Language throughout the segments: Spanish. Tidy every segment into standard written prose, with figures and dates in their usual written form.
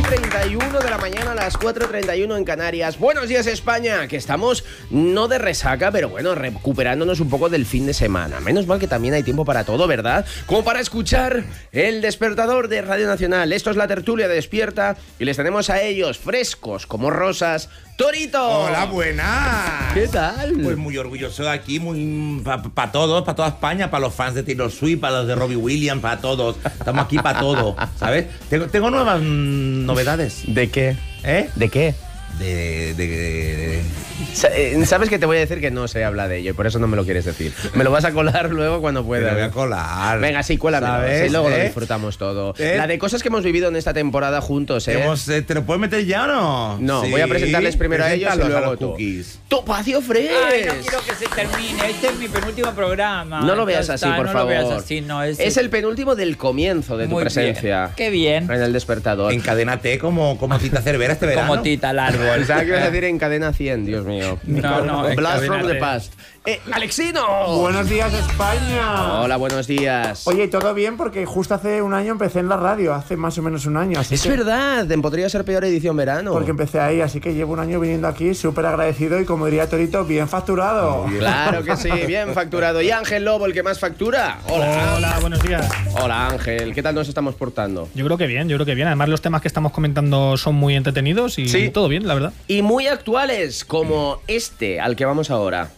6:31 de la mañana, a las 4:31 en Canarias. Buenos días, España, que estamos no de resaca, pero bueno, recuperándonos un poco del fin de semana. Menos mal que también hay tiempo para todo, ¿verdad? Como para escuchar el despertador de Radio Nacional. Esto es la tertulia de Despierta y les tenemos a ellos frescos como rosas. ¡Torito! ¡Hola, buenas! ¿Qué tal? Pues muy orgulloso de aquí, muy para todos, para toda España, para los fans de Taylor Swift, para los de Robbie Williams, para todos. Estamos aquí para todo, ¿sabes? Tengo nuevas novedades. ¿De qué? ¿Eh? ¿De qué? De... Sabes que te voy a decir que no se habla de ello y por eso no me lo quieres decir. Me lo vas a colar luego cuando pueda. Te lo voy a colar. Venga, sí, cuélamelo. ¿Sabes? Sí, luego lo disfrutamos todo. La de cosas que hemos vivido en esta temporada juntos, ¿eh? ¿Te lo puedes meter ya o no? No, Sí. voy a presentarles primero a ellos y luego los tú. cookies. ¡Topacio Fresh! Ay, no quiero que se termine. Este es mi penúltimo programa. No lo veas Ya así, está, por no favor. lo veas así, no. Es el penúltimo del comienzo de tu Muy presencia. bien. Qué bien. En el despertador. Encadénate como Tita Cervera este verano. Como Tita al árbol. Pensaba que ibas a decir en cadena 100, Dios mío. No, Blast from the encadénate. past. ¡Alexino! Buenos días, España. Hola, buenos días. Oye, todo bien porque justo hace un año empecé en la radio, hace más o menos un año. Así Es que- verdad, podría ser peor edición verano. Porque empecé ahí, así que llevo un año viniendo aquí súper agradecido y, como diría Torito, bien facturado. Claro que sí, bien facturado. ¿Y Ángel Lobo, el que más factura? Hola. Hola, buenos días. Hola, Ángel. ¿Qué tal nos estamos portando? Yo creo que bien. Además, los temas que estamos comentando son muy entretenidos y Sí. todo bien, la verdad. Y muy actuales, como este al que vamos ahora.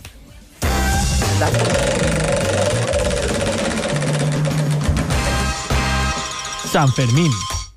San Fermín.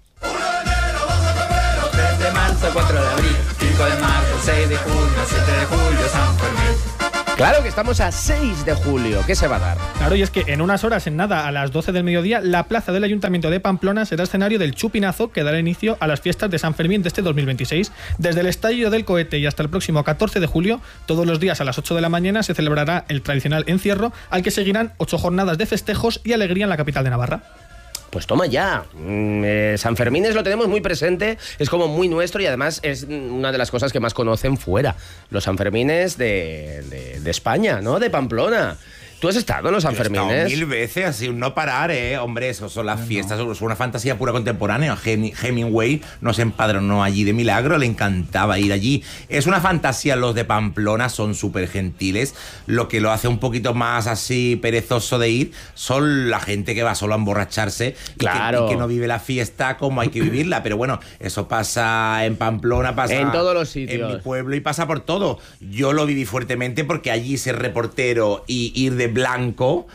3 de marzo, 4 de abril, 5 de marzo, 6 de junio, 7 de julio, San Fermín. Claro que estamos a 6 de julio. ¿Qué se va a dar? Claro, y es que en unas horas, en nada, a las 12 del mediodía, la plaza del Ayuntamiento de Pamplona será escenario del chupinazo que dará inicio a las fiestas de San Fermín de este 2026. Desde el estallido del cohete y hasta el próximo 14 de julio, todos los días a las 8 de la mañana se celebrará el tradicional encierro, al que seguirán 8 jornadas de festejos y alegría en la capital de Navarra. Pues toma ya. San Fermín lo tenemos muy presente, es como muy nuestro y además es una de las cosas que más conocen fuera. Los Sanfermines de España, ¿no? De Pamplona. ¿Tú has estado en los Yo he estado Sanfermines? 1000 veces, así, un no parar, Hombre, eso son las fiestas, son una fantasía pura contemporánea. Hemingway nos empadronó allí de milagro, le encantaba ir allí. Es una fantasía, los de Pamplona son súper gentiles. Lo que lo hace un poquito más así perezoso de ir son la gente que va solo a emborracharse Claro. y que no vive la fiesta como hay que vivirla. Pero bueno, eso pasa en Pamplona, pasa En todos los sitios. en mi pueblo y pasa por todo. Yo lo viví fuertemente porque allí ser reportero y ir de blanco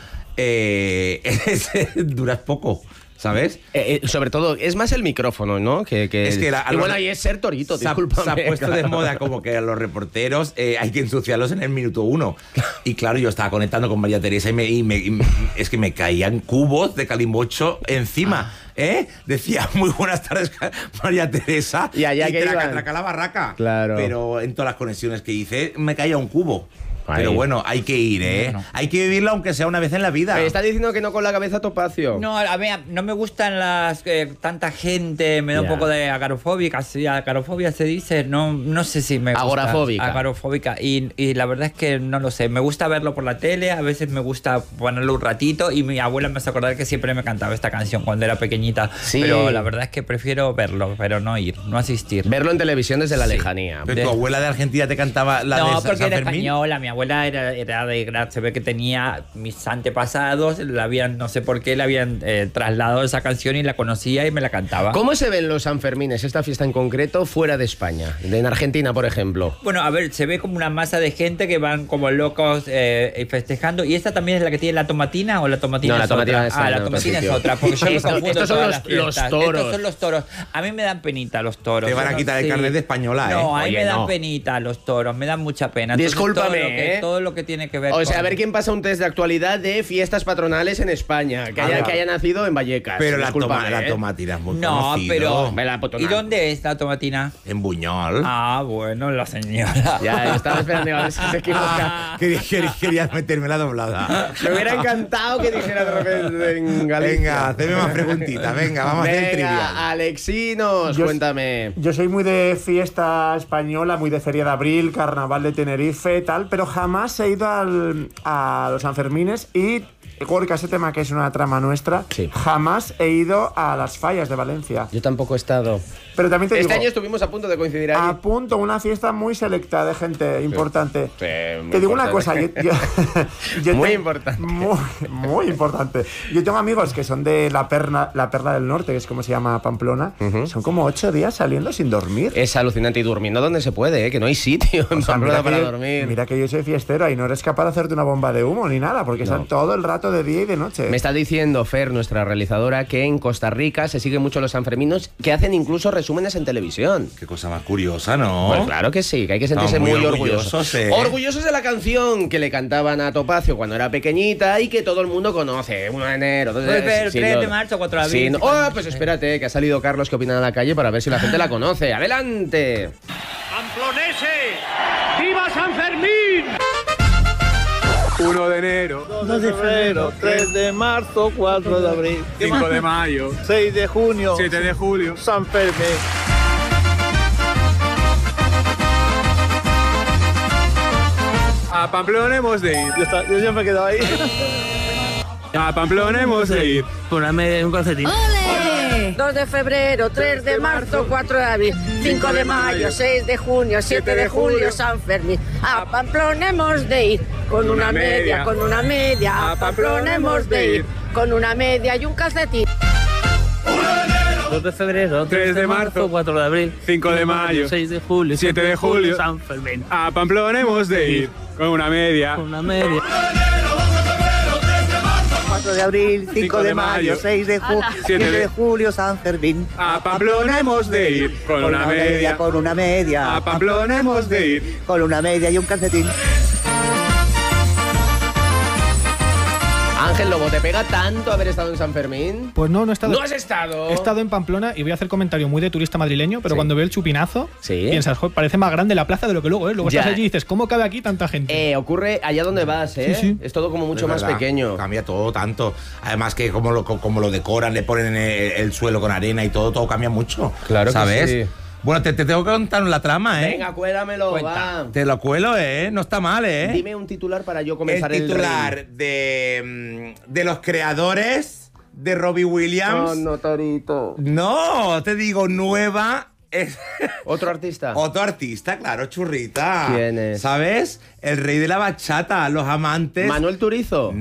duras poco, ¿sabes? Sobre todo, es más el micrófono, ¿no? Que Es que y bueno, ahí es ser torito, se ha discúlpame. puesto de claro. moda como que a los reporteros hay que ensuciarlos en el minuto 1. Y claro, yo estaba conectando con María Teresa y es que me caían cubos de calimocho encima. Decía, muy buenas tardes, María Teresa. Y allá que iban. traca la barraca. Claro. Pero en todas las conexiones que hice, me caía un cubo. Ahí. Pero bueno, hay que ir, Bueno. Hay que vivirlo aunque sea una vez en la vida. Me está diciendo que no con la cabeza, Topacio. No, a ver, no me gustan las tanta gente, me da Ya. un poco de agarofóbica, sí, agarofobia se dice, no sé si me gusta. Agorafóbica. Agorafóbica, y la verdad es que no lo sé, me gusta verlo por la tele, a veces me gusta ponerlo un ratito, y mi abuela me hace acordar que siempre me cantaba esta canción cuando era pequeñita, Sí. pero la verdad es que prefiero verlo, pero no ir, no asistir. Verlo en televisión desde la Sí. lejanía. Pero tu abuela de Argentina te cantaba la de No, San porque era Fermín. española, mi abuela era de gran, se ve que tenía mis antepasados, no sé por qué, le habían trasladado esa canción y la conocía y me la cantaba. ¿Cómo se ven los Sanfermines, esta fiesta en concreto, fuera de España? En Argentina, por ejemplo. Bueno, a ver, se ve como una masa de gente que van como locos festejando. ¿Y esta también es la que tiene la tomatina o la tomatina No, la es tomatina otra? está en La otro tomatina es sitio. otra, porque yo los confundo Estos son todas los las fiestas. toros. Estos son los toros. A mí me dan penita los toros. Te van a Yo quitar el sí. carnet de española, No, a mí Oye, me dan no. penita los toros, me dan mucha pena. Entonces, Discúlpame, todo lo que tiene que ver O sea, con- a ver quién pasa un test de actualidad de fiestas patronales en España, que haya nacido en Vallecas. Pero la Discúlpame, tomatina es muy No, conocido. pero... Me la potona. ¿Y dónde es la tomatina? En Buñol. Ah, bueno, la señora. Ya, yo estaba esperando a ver si se equivoca. Querías meterme la doblada. Me hubiera encantado que dijera de repente en Galicia. Venga, hazme más preguntitas. Venga, vamos a hacer el trivial. Venga, Alexinos, Yo- cuéntame. Yo soy muy de fiesta española, muy de Feria de Abril, Carnaval de Tenerife, tal, pero jamás he ido a los Sanfermines y Gorka, ese tema que es una trama nuestra, Sí. jamás he ido a las fallas de Valencia. Yo tampoco he estado. Pero también te Este digo, año estuvimos a punto de coincidir ahí. a punto, una fiesta muy selecta de gente importante. Sí, muy Te digo una cosa, importante. yo Muy tengo- importante. muy importante. Yo tengo amigos que son de la Perla del Norte, que es como se llama Pamplona. Son como 8 días saliendo sin dormir. Es alucinante y durmiendo donde se puede, ¿eh? Que no hay sitio en O sea, Pamplona para que dormir. mira que yo soy fiestero y no eres capaz de hacerte una bomba de humo ni nada, porque están todo el rato de día y de noche. Me está diciendo Fer, nuestra realizadora, que en Costa Rica se siguen mucho los sanferminos, que hacen incluso resúmenes en televisión. Qué cosa más curiosa, ¿no? Pues claro que sí, que hay que sentirse Estamos muy muy orgullosos. orgullosos, ¿eh? Orgullosos de la canción que le cantaban a Topacio cuando era pequeñita y que todo el mundo conoce. 1 de enero, 2 de Pues, enero. 3 de marzo, 4 de abril. Sí, no. Oh, pues espérate, que ha salido Carlos que opina a la calle para ver si la gente la conoce. ¡Adelante! ¡Pamplonese! ¡Viva San Fermín! 1 de enero, 2 de febrero, 3 de marzo, 4 de abril, 5 de mayo, 6 de junio, 7 de julio. San Fermín. A Pamplona hemos de ir. Yo siempre he quedado ahí. A Pamplona hemos de ir. Por una media y un calcetín. 2 de febrero, 3 de marzo, 4 de abril, 5 de mayo, 6 de junio, 7 de julio, San Fermín. A Pamplona hemos de ir, con una media, con una media. A Pamplona hemos de ir, con una media y un calcetín. 2 de febrero, 3 de marzo, 4 de abril, 5 de mayo, 6 de julio, 7 de julio, San Fermín. A Pamplona hemos de ir. Con una media. Por una media. 4 de abril, 5 de mayo, 6 de junio, 7 de julio, San Fermín. A Pamplona hemos de ir. Con una media. Con una media. A Pamplona hemos de ir. Con una media y un calcetín. Ángel Lobo, ¿te pega tanto haber estado en San Fermín? Pues no he estado. ¿No has estado? He estado en Pamplona y voy a hacer comentario muy de turista madrileño, pero Sí. cuando veo el chupinazo, Sí. piensas, "Joder, parece más grande la plaza de lo que luego es". Luego Ya. estás allí y dices, ¿cómo cabe aquí tanta gente? Ocurre allá donde vas, ¿eh? Sí, sí. Es todo como mucho Es más verdad, pequeño. Cambia todo tanto. Además que como lo decoran, le ponen el suelo con arena y todo cambia mucho. Claro que ¿sabes? sí. Bueno, te tengo que contar la trama, ¿eh? Venga, cuélamelo, va. Te lo cuelo, ¿eh? No está mal, ¿eh? Dime un titular para yo comenzar el el titular reel. de los creadores de Robbie Williams. Oh, no, Torito. No, te digo, nueva. ¿Otro artista? Otro artista, claro, churrita. ¿Quién es? ¿Sabes? El rey de la bachata, a los amantes. ¿Manuel Turizo?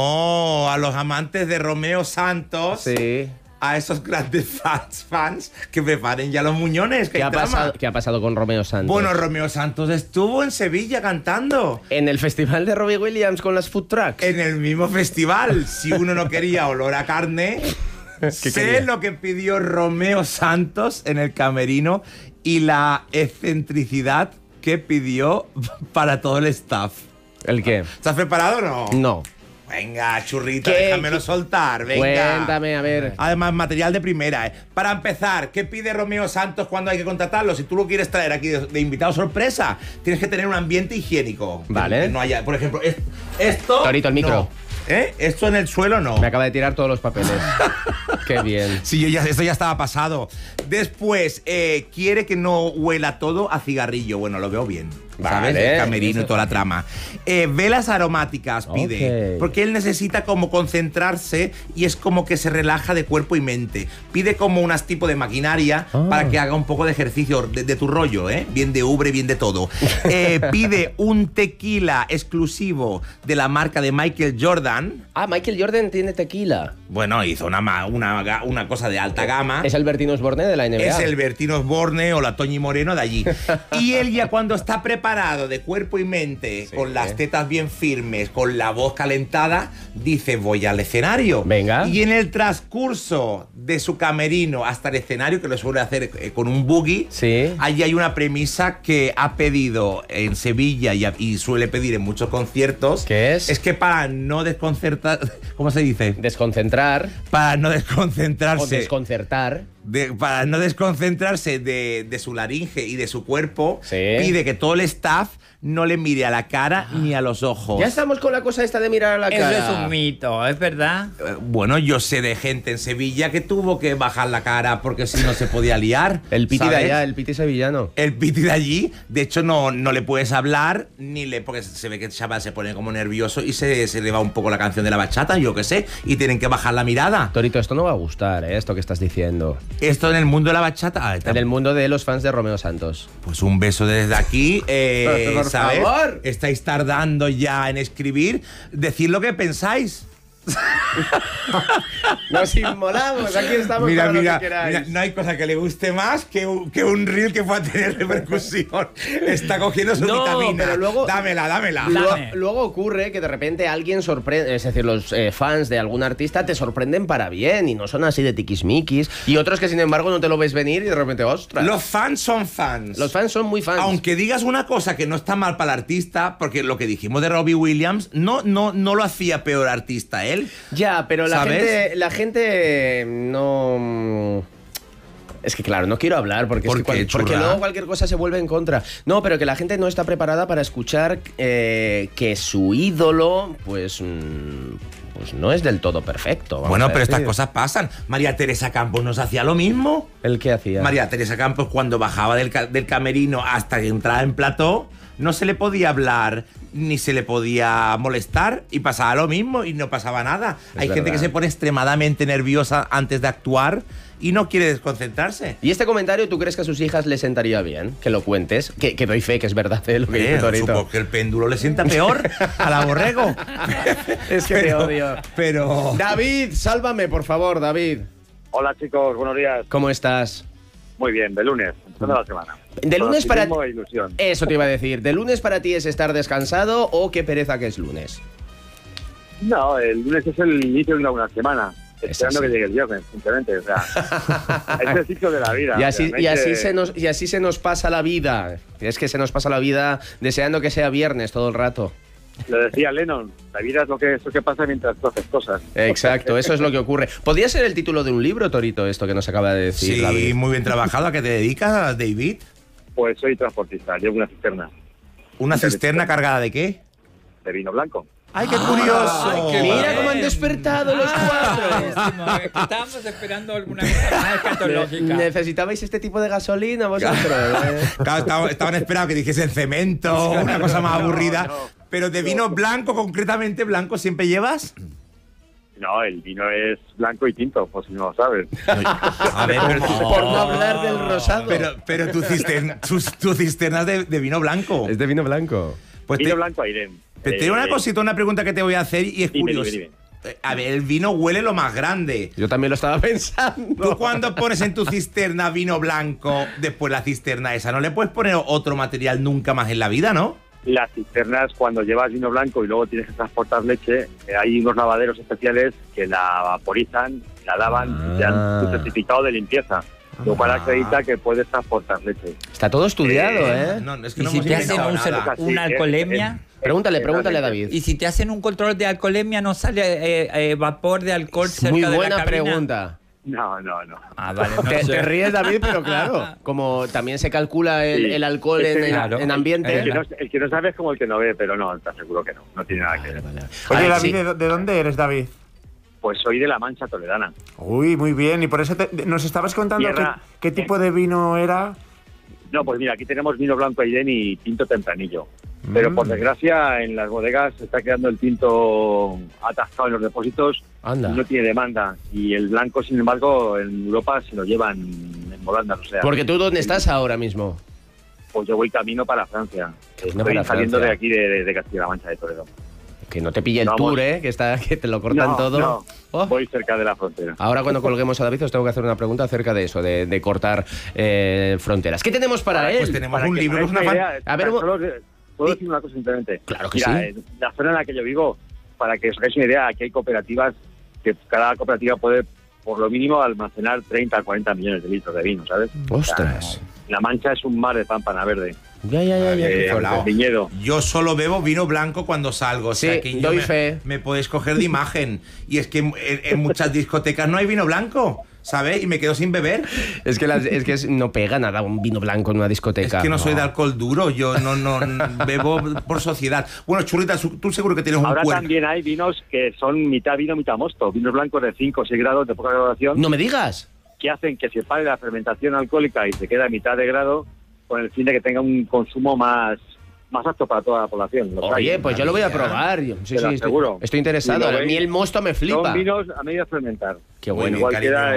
No, a los amantes de Romeo Santos. Sí. A esos grandes fans que preparen ya los muñones. Que ¿Qué hay ha, trama. pasado, ¿Qué ha pasado con Romeo Santos? Bueno, Romeo Santos estuvo en Sevilla cantando. En el festival de Robbie Williams con las food trucks. En el mismo festival. Si uno no quería olor a carne, sé quería? lo que pidió Romeo Santos en el camerino y la excentricidad que pidió para todo el staff. ¿El qué? ¿Estás preparado o no? No. Venga, churrita, ¿Qué? déjamelo soltar, venga. Cuéntame, a ver. Además, material de primera, ¿eh? Para empezar, ¿qué pide Romeo Santos cuando hay que contratarlo? Si tú lo quieres traer aquí de invitado sorpresa, tienes que tener un ambiente higiénico. Vale. Que no haya, por ejemplo, esto... Torito, el micro. no. ¿Eh? Esto en el suelo no. Me acaba de tirar todos los papeles. Qué bien. Sí, esto ya estaba pasado. Después, quiere que no huela todo a cigarrillo. Bueno, lo veo bien. ¿Sabes? Vale, El camerino eso y toda la trama. Velas aromáticas pide. Ok. Porque él necesita como concentrarse y es como que se relaja de cuerpo y mente. Pide como unas tipo de maquinaria para que haga un poco de ejercicio de tu rollo, ¿eh? Bien de ubre, bien de todo. Pide un tequila exclusivo de la marca de Michael Jordan. Ah, Michael Jordan tiene tequila. Bueno, hizo una cosa de alta gama. Es el Bertín Osborne de la NBA. Es el Bertín Osborne o la Toñi Moreno de allí. Y él ya cuando está preparado de cuerpo y mente, con las tetas bien firmes, con la voz calentada, dice, voy al escenario. Venga. Y en el transcurso de su camerino hasta el escenario, que lo suele hacer con un buggy, Sí. allí hay una premisa que ha pedido en Sevilla y suele pedir en muchos conciertos. ¿Qué es? Es que para no desconcertar... ¿Cómo se dice? Desconcentrar Para no o desconcentrarse... desconcertar. Para no desconcentrarse de su laringe y de su cuerpo, Sí. pide que todo el staff no le mire a la cara ni a los ojos. Ya estamos con la cosa esta de mirar a la cara. Eso es un mito, ¿es verdad? Bueno, yo sé de gente en Sevilla que tuvo que bajar la cara porque si no se podía liar. El piti ¿sabes? de allá, el piti sevillano. El piti de allí, de hecho, no le puedes hablar porque se ve que el chaval se pone como nervioso y se le va un poco la canción de la bachata, yo qué sé, y tienen que bajar la mirada. Torito, esto no va a gustar, esto que estás diciendo. Esto en el mundo de la bachata. En el mundo de los fans de Romeo Santos. Pues un beso desde aquí. Por ¿sabes? favor. Estáis tardando ya en escribir. Decid lo que pensáis. Nos inmolamos, aquí estamos para lo que queráis. Mira, no hay cosa que le guste más que un reel que pueda tener repercusión. Está cogiendo su vitamina. Pero luego, dámela. Luego ocurre que de repente alguien sorprende, es decir, los fans de algún artista te sorprenden para bien y no son así de tiquismiquis. Y otros que sin embargo no te lo ves venir y de repente, ostras. Los fans son fans. Los fans son muy fans. Aunque digas una cosa que no está mal para el artista, porque lo que dijimos de Robbie Williams no lo hacía peor artista él. Ya, pero la gente no... Es que claro, no quiero hablar porque luego cualquier cosa se vuelve en contra. No, pero que la gente no está preparada para escuchar que su ídolo, pues no es del todo perfecto. Bueno, pero estas cosas pasan. María Teresa Campos nos hacía lo mismo. ¿El qué hacía? María Teresa Campos, cuando bajaba del camerino hasta que entraba en plató, no se le podía hablar ni se le podía molestar y pasaba lo mismo y no pasaba nada. Hay gente que se pone extremadamente nerviosa antes de actuar y no quiere desconcentrarse. ¿Y este comentario tú crees que a sus hijas les sentaría bien? Que lo cuentes, que doy fe que es verdad lo que dice Torito. Supongo que el péndulo le sienta peor a la borrego. Es que te odio. Pero... David, sálvame, por favor, David. Hola chicos, buenos días. ¿Cómo estás? Muy bien, de lunes, toda la semana. De lunes para ti. Ilusión. Eso te iba a decir. ¿De lunes para ti es estar descansado o qué pereza que es lunes? No, el lunes es el inicio de una semana. Esperando que llegue el viernes, simplemente. O sea, es el ciclo de la vida. Y así se nos pasa la vida. Es que se nos pasa la vida deseando que sea viernes todo el rato. Lo decía Lennon, la vida es lo que pasa mientras tú haces cosas. Exacto, eso es lo que ocurre. ¿Podría ser el título de un libro, Torito, esto que nos acaba de decir? Sí, David. Muy bien trabajado. ¿A qué te dedicas, David? Pues soy transportista, llevo una cisterna. ¿Una cisterna cargada de qué? De vino blanco. ¡Ay, qué curioso! Ay, mira cómo han despertado los cuatro. Estábamos esperando alguna cosa más escatológica. ¿Necesitabais este tipo de gasolina vosotros? Claro, estaban esperando que dijesen cemento, una cosa más aburrida. No. Pero de vino blanco, concretamente blanco, ¿siempre llevas? No, el vino es blanco y tinto, por si no lo sabes. A ver, pero por no hablar del rosado. Pero tu cisterna es de vino blanco. Es de vino blanco. Pues vino blanco Airén. Pero te digo una pregunta que te voy a hacer y es curiosa. Dime. A ver, el vino huele lo más grande. Yo también lo estaba pensando. Tú cuando pones en tu cisterna vino blanco, después la cisterna esa, no le puedes poner otro material nunca más en la vida, ¿no? Las cisternas, cuando llevas vino blanco y luego tienes que transportar leche, hay unos lavaderos especiales que la vaporizan, la lavan y te dan tu certificado de limpieza. Lo cual acredita que puedes transportar leche. Está todo estudiado, ¿eh? No, es que ¿Y no si hemos te hacen inventado nada. una alcoholemia? Pregúntale a David. ¿Y si te hacen un control de alcoholemia, no sale vapor de alcohol cerca Muy de la buena cabina? pregunta. No. Ah, vale. No Te sé. ríes, David, pero claro, como también se calcula el alcohol en ambiente. El que no sabe es como el que no ve, pero no, te aseguro que no. No tiene nada que ver. Oye, Ay, David, sí. ¿de dónde eres, David? Pues soy de La Mancha Toledana. Uy, muy bien. Y por eso nos estabas contando Tierra. qué tipo de vino era. No, pues mira, aquí tenemos vino blanco Airén y tinto tempranillo. Pero por desgracia en las bodegas se está quedando el tinto atascado en los depósitos. Anda. Y no tiene demanda. Y el blanco, sin embargo, en Europa se lo llevan en volandas. O sea, Porque tú, ¿dónde estás ahora mismo? pues yo voy camino para Francia. Camino Estoy para saliendo Francia. de aquí de Castilla-La Mancha, de Toledo. Que no te pille el Vamos. tour, que te lo cortan No, todo. no, Oh. voy cerca de la frontera. Ahora cuando colguemos a David os tengo que hacer una pregunta acerca de eso, de cortar fronteras. ¿Qué tenemos para él? Pues tenemos Para un que libro que es hagáis una una fan... idea, A ver, ¿puedo decir una cosa simplemente? Claro que Mira, sí. en la zona en la que yo vivo, para que os hagáis una idea, aquí hay cooperativas que cada cooperativa puede, por lo mínimo, almacenar 30 a 40 millones de litros de vino, ¿sabes? Ostras. O sea, La Mancha es un mar de pámpana verde. Ya, qué fuerte. hablado. Viñedo. Yo solo bebo vino blanco cuando salgo. O sea Sí, que doy fe. me podéis coger de imagen. Y es que en muchas discotecas no hay vino blanco. ¿sabes? Y me quedo sin beber. Es que no pega nada un vino blanco en una discoteca. Es que no soy de alcohol duro, yo no bebo por sociedad. Bueno, Churrita, tú seguro que tienes un Ahora cuerpo. también hay vinos que son mitad vino, mitad mosto. Vinos blancos de 5 o 6 grados de poca graduación. ¡No me digas! Que hacen que se pare la fermentación alcohólica y se queda a mitad de grado con el fin de que tenga un consumo más apto para toda la población. Oye, pues yo lo voy a probar. Sí, seguro. Estoy interesado. A mí el mosto me flipa. Son vinos a medio fermentar. Qué bueno. Igual cariño. queda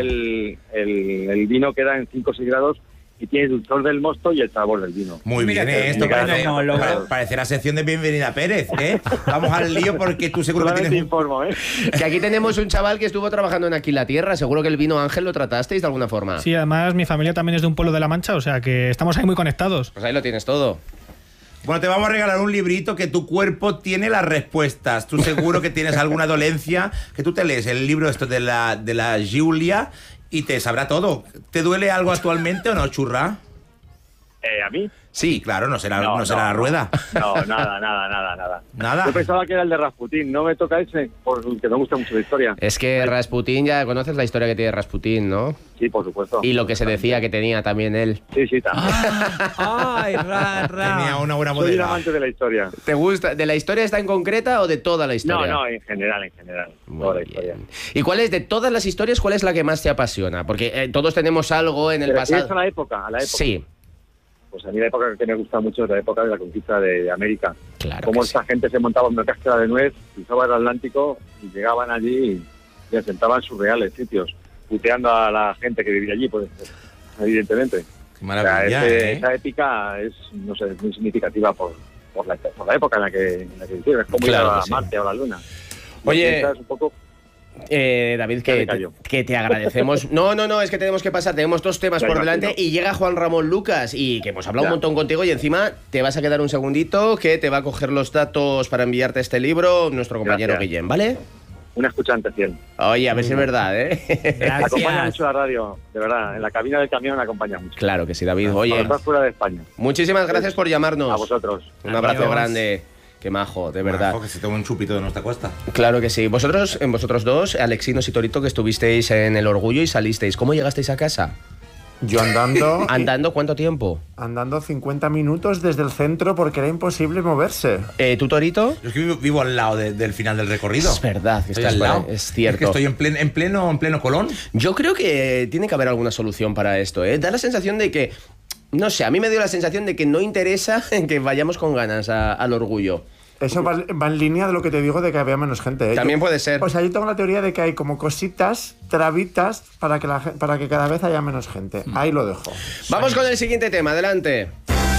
el vino queda en 5 o 6 grados y tiene el dulzor del mosto y el sabor del vino. Muy Mira bien, que esto monólogo. parece la sección de Bienvenida Pérez, ¿eh? Vamos al lío porque tú seguro que Solamente tienes... informo, ¿eh? Que aquí tenemos un chaval que estuvo trabajando en Aquí la Tierra. Seguro que el vino Ángel lo tratasteis de alguna forma. Sí, además mi familia también es de un pueblo de La Mancha, o sea que estamos ahí muy conectados. Pues ahí lo tienes todo. Bueno, te vamos a regalar un librito que tu cuerpo tiene las respuestas. Tú seguro que tienes alguna dolencia, que tú te lees el libro esto de la Giulia y te sabrá todo. ¿Te duele algo actualmente o no, churra? ¿A mí? Sí, claro, no será la rueda. No, nada. ¿Nada? Yo pensaba que era el de Rasputín, no me toca ese, porque me gusta mucho la historia. Es que Rasputín, ya conoces la historia que tiene Rasputín, ¿no? Sí, por supuesto. Y lo que se decía que tenía también él. Sí, también. Ay, Tenía una buena Soy un modelo. amante de la historia. ¿Te gusta? ¿De la historia está en concreta o de toda la historia? No, en general. Muy Toda la bien. historia. ¿Y cuál es, de todas las historias, cuál es la que más te apasiona? Porque todos tenemos algo en el ¿Te refieres pasado. a la época? Sí, Pues a mí la época que me gusta mucho es la época de la conquista de América. claro. Cómo que esa gente se montaba en una cáscara de nuez, cruzaban el Atlántico y llegaban allí y se asentaban en sus reales sitios, puteando a la gente que vivía allí, pues evidentemente. Qué maravilla, O sea, ¿eh? esa épica es, no sé, es muy significativa por la época en la que vivieron. Es como Claro ir que a sí. Marte o a la Luna. Oye, Es un poco... David, que te agradecemos. No, es que tenemos que pasar, tenemos 2 temas Ya por imagino. delante y llega Juan Ramón Lucas y que hemos hablado Ya. un montón contigo y encima te vas a quedar un segundito que te va a coger los datos para enviarte este libro nuestro compañero Gracias. Guillén, ¿vale? Un escuchante 100. Oye, a ver si es verdad, ¿eh? Me acompaña Gracias. mucho la radio, de verdad. En la cabina del camión me acompaña mucho. Claro que sí, David. Cuando Oye, estás fuera de España. muchísimas gracias por llamarnos. A vosotros. Un abrazo Adiós. grande. Qué majo, de verdad. Majo, que se tome un chupito de nuestra costa. Claro que sí. Vosotros dos, Alexinos y Torito, que estuvisteis en El Orgullo y salisteis. ¿Cómo llegasteis a casa? Yo andando... ¿Andando cuánto tiempo? Andando 50 minutos desde el centro porque era imposible moverse. ¿Tú, Torito? Yo es que vivo al lado del final del recorrido. Es verdad, que Estoy estás al lado. es cierto. Es que estoy en pleno Colón. Yo creo que tiene que haber alguna solución para esto, ¿eh? Da la sensación de que, no sé, a mí me dio la sensación de que no interesa que vayamos con ganas al Orgullo. Eso va en línea de lo que te digo de que había menos gente. También puede ser. O sea, yo tengo la teoría de que hay como cositas, trabitas, para que cada vez haya menos gente. Ahí lo dejo. Vamos con el siguiente tema, adelante.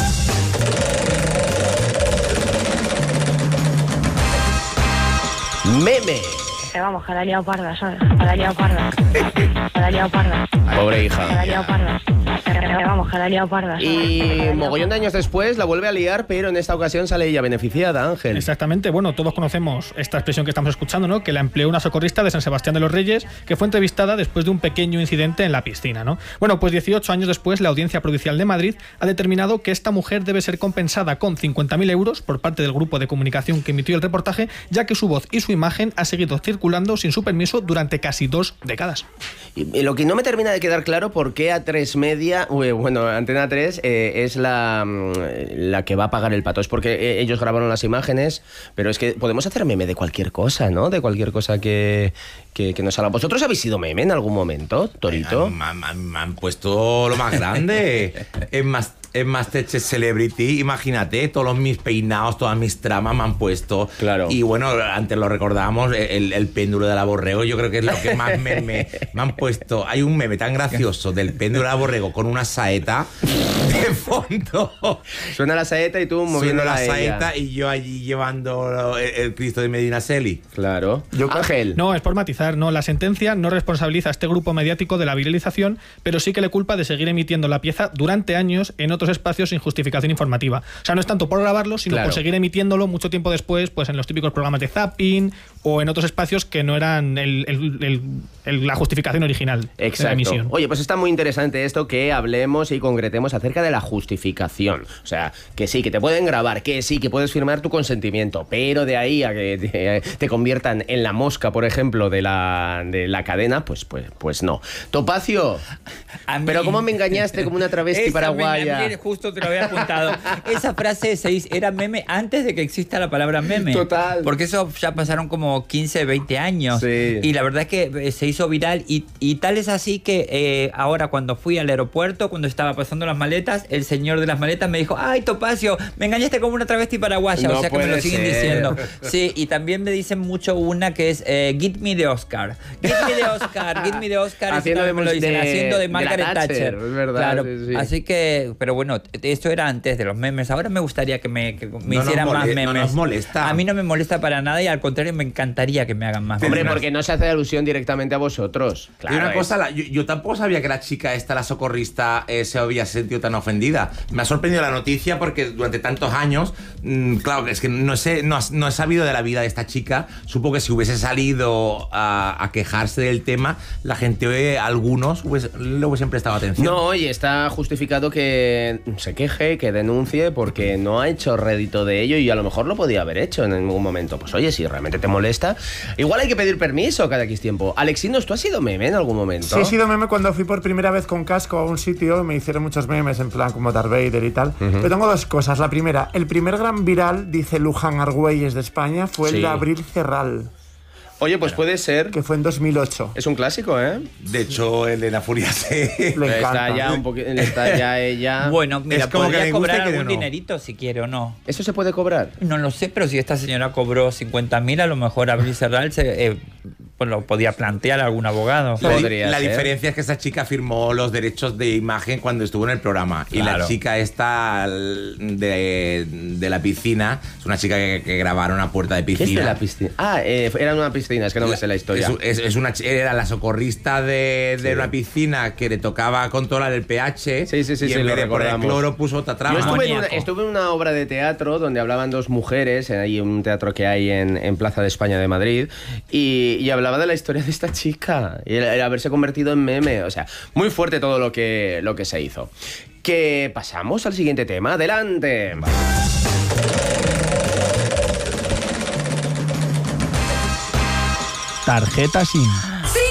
Meme. Vamos, que la ha liado parda, ¿sabes? Que la ha liado parda. Que la ha liado parda. Pobre Que la hija. ha liado parda. Vamos, que la ha liado parda. ¿sabes? Y mogollón de años después la vuelve a liar, pero en esta ocasión sale ella beneficiada, Ángel. Exactamente, bueno, todos conocemos esta expresión que estamos escuchando, ¿no? Que la empleó una socorrista de San Sebastián de los Reyes, que fue entrevistada después de un pequeño incidente en la piscina, ¿no? Bueno, pues 18 años después, la Audiencia Provincial de Madrid ha determinado que esta mujer debe ser compensada con 50.000 euros por parte del grupo de comunicación que emitió el reportaje, ya que su voz y su imagen ha seguido circulando sin su permiso durante casi 2 décadas. Y lo que no me termina de quedar claro, por qué A3 Media, bueno, Antena 3 es la que va a pagar el pato. Es porque ellos grabaron las imágenes, pero es que podemos hacer meme de cualquier cosa, ¿no? De cualquier cosa que nos haga. ¿Vosotros habéis sido meme en algún momento, Torito? Me han puesto lo más grande. En Masterchef Celebrity, imagínate, todos mis peinados, todas mis tramas me han puesto. Claro. Y bueno, antes lo recordábamos, el péndulo de la Borrego, yo creo que es lo que más me han puesto. Hay un meme tan gracioso del péndulo de la Borrego con una saeta de fondo. Suena la saeta y tú moviendo Suena la ella. saeta y yo allí llevando el Cristo de Medinaceli. Claro. Yo- Ángel. No, es por matizar, no. La sentencia no responsabiliza a este grupo mediático de la viralización, pero sí que le culpa de seguir emitiendo la pieza durante años en otros estos espacios sin justificación informativa. O sea, no es tanto por grabarlo, sino por seguir emitiéndolo mucho tiempo después, pues en los típicos programas de zapping o en otros espacios que no eran la justificación original de la emisión. Oye, pues está muy interesante esto, que hablemos y concretemos acerca de la justificación. O sea, que sí, que te pueden grabar, que sí, que puedes firmar tu consentimiento, pero de ahí a que te conviertan en la mosca, por ejemplo, de la cadena, pues no. Topacio, pero ¿cómo me engañaste como una travesti paraguaya? Justo te lo había apuntado. Esa frase era meme antes de que exista la palabra meme. Total. Porque eso ya pasaron como 15, 20 años. Sí. Y la verdad es que se hizo viral y tal es así que ahora cuando fui al aeropuerto, cuando estaba pasando las maletas, el señor de las maletas me dijo: ¡ay, Topacio, me engañaste como una travesti paraguaya! No, o sea que me lo siguen diciendo. Sí, y también me dicen mucho una que es Get Me the Oscar. Get Me the Oscar, Get Me the Oscar. Haciendo de Margaret Thatcher. Es verdad. Claro, sí. así que, pero bueno, esto era antes de los memes. Ahora me gustaría que me hicieran más memes. No nos molesta. A mí no me molesta para nada y al contrario me encantaría que me hagan más memes. Hombre, porque no se hace alusión directamente a vosotros. Claro, y una cosa, yo tampoco sabía que la chica esta, la socorrista, se había sentido tan ofendida. Me ha sorprendido la noticia porque durante tantos años, claro, es que no he sabido de la vida de esta chica. Supongo que si hubiese salido a quejarse del tema, la gente, algunos, le hubiesen prestado atención. No, y está justificado que se queje, que denuncie, porque no ha hecho rédito de ello y a lo mejor lo podía haber hecho en algún momento. Pues oye, si realmente te molesta, igual hay que pedir permiso cada X tiempo. Alexinos, ¿tú has sido meme en algún momento? Sí, he sido meme cuando fui por primera vez con casco a un sitio. Me hicieron muchos memes en plan como Darth Vader y tal. Pero tengo dos cosas. La primera, el primer gran viral, dice Luján Argüelles de España, fue el de Abril Cerral. Oye, pues puede ser. Que fue en 2008. Es un clásico, ¿eh? De hecho, Elena Furia le encanta. Está ya un poquito. Está ya ella. Bueno, mira, es como podría que cobrar guste, algún no. dinerito si quiere o no. ¿Eso se puede cobrar? No lo sé, pero si esta señora cobró 50.000, a lo mejor Abril Serral pues lo podía plantear a algún abogado. La diferencia es que esa chica firmó los derechos de imagen cuando estuvo en el programa. Claro. Y la chica esta de la piscina es una chica que grabaron a puerta de piscina. ¿Qué es de la piscina? Era una piscina, es que no me sé la historia. Era la socorrista de una piscina que le tocaba controlar el pH. Sí, y en vez de poner cloro puso otra trama. Yo estuve en una obra de teatro donde hablaban dos mujeres, ahí en un teatro que hay en Plaza de España de Madrid, y hablaba de la historia de esta chica y el haberse convertido en meme. O sea, muy fuerte todo lo que se hizo. Que pasamos al siguiente tema. ¡Adelante! Tarjeta SIM.